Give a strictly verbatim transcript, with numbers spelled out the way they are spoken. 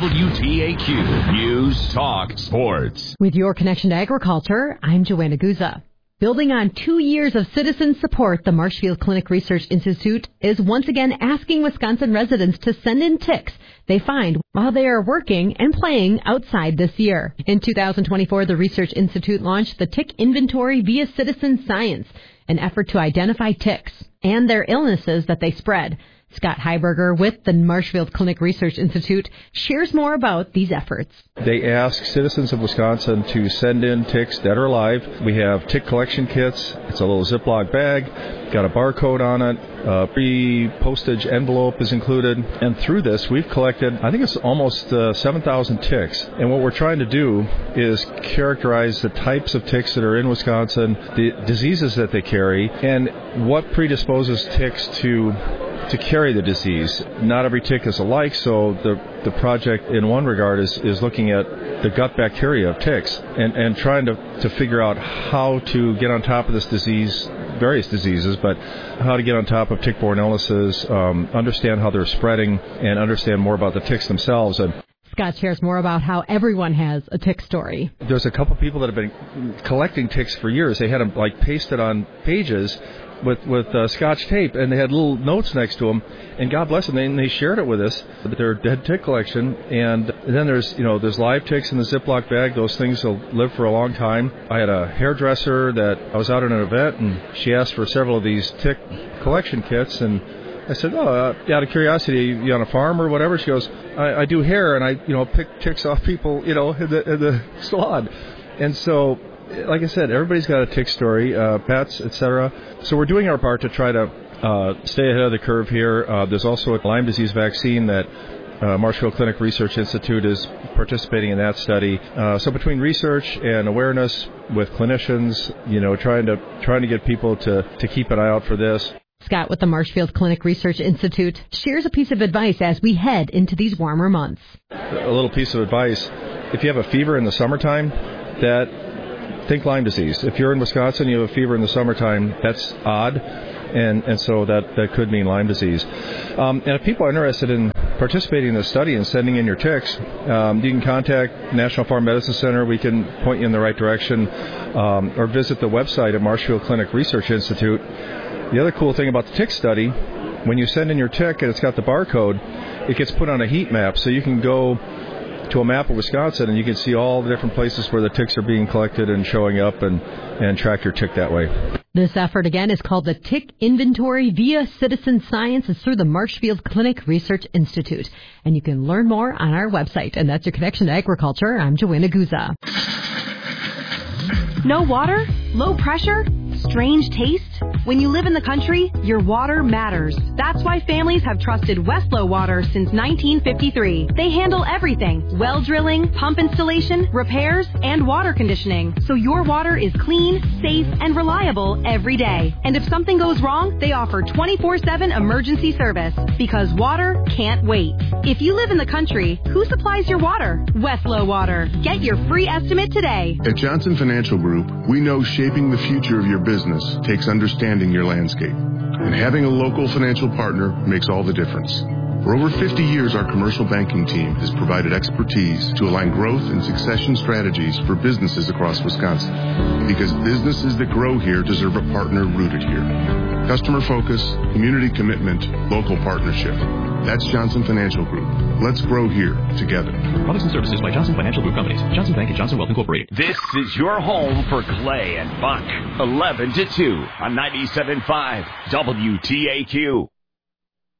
W T A Q News Talk Sports. With your connection to agriculture, I'm Joanna Guza. Building on two years of citizen support, the Marshfield Clinic Research Institute is once again asking Wisconsin residents to send in ticks they find while they are working and playing outside this year. In two thousand twenty-four, the Research Institute launched the Tick Inventory via Citizen Science, an effort to identify ticks and their illnesses that they spread. Scott Heiberger with the Marshfield Clinic Research Institute shares more about these efforts. They ask citizens of Wisconsin to send in ticks dead or alive. We have tick collection kits. It's a little Ziploc bag, got a barcode on it. A pre-postage envelope is included. And through this, we've collected, I think it's almost uh, seven thousand ticks. And what we're trying to do is characterize the types of ticks that are in Wisconsin, the diseases that they carry, and what predisposes ticks to to carry the disease. Not every tick is alike, so the the project in one regard is, is looking at the gut bacteria of ticks and, and trying to, to figure out how to get on top of this disease, various diseases, but how to get on top of tick-borne illnesses, um, understand how they're spreading, and understand more about the ticks themselves. And Scott shares more about how everyone has a tick story. There's a couple people that have been collecting ticks for years. They had them like pasted on pages with with uh, Scotch tape, and they had little notes next to them, and God bless them, they, they shared it with us, their dead tick collection. And then there's, you know, there's live ticks in the Ziploc bag. Those things will live for a long time. I had a hairdresser that I was out at an event, and she asked for several of these tick collection kits, and I said, oh, uh, out of curiosity, you on a farm or whatever? She goes, I, I do hair, and I, you know, pick ticks off people, you know, in the, in the salon. And so, like I said, everybody's got a tick story, uh, pets, et cetera. So we're doing our part to try to uh, stay ahead of the curve here. Uh, there's also a Lyme disease vaccine that uh, Marshfield Clinic Research Institute is participating in that study. Uh, so between research and awareness with clinicians, you know, trying to trying to get people to, to keep an eye out for this. Scott with the Marshfield Clinic Research Institute shares a piece of advice as we head into these warmer months. A little piece of advice: if you have a fever in the summertime, that think Lyme disease. If you're in Wisconsin, you have a fever in the summertime, that's odd, and, and so that, that could mean Lyme disease. Um, and if people are interested in participating in this study and sending in your ticks, um, you can contact National Farm Medicine Center. We can point you in the right direction, um, or visit the website at Marshfield Clinic Research Institute. The other cool thing about the tick study, when you send in your tick and it's got the barcode, it gets put on a heat map, so you can go to a map of Wisconsin, and you can see all the different places where the ticks are being collected and showing up, and, and track your tick that way. This effort, again, is called the Tick Inventory via Citizen Science. It's through the Marshfield Clinic Research Institute. And you can learn more on our website. And that's your connection to agriculture. I'm Joanna Guza. No water? Low pressure? Strange taste? When you live in the country, your water matters. That's why families have trusted Westlow Water since nineteen fifty-three. They handle everything: well drilling, pump installation, repairs, and water conditioning. So your water is clean, safe, and reliable every day. And if something goes wrong, they offer twenty-four seven emergency service, because water can't wait. If you live in the country, who supplies your water? Westlow Water. Get your free estimate today. At Johnson Financial Group, we know shaping the future of your business takes understanding your landscape. And having a local financial partner makes all the difference. For over fifty years, our commercial banking team has provided expertise to align growth and succession strategies for businesses across Wisconsin. Because businesses that grow here deserve a partner rooted here. Customer focus, community commitment, local partnership. That's Johnson Financial Group. Let's grow here together. Products and services by Johnson Financial Group Companies. Johnson Bank and Johnson Wealth Incorporated. This is your home for Clay and Buck. eleven to two on ninety-seven point five W T A Q.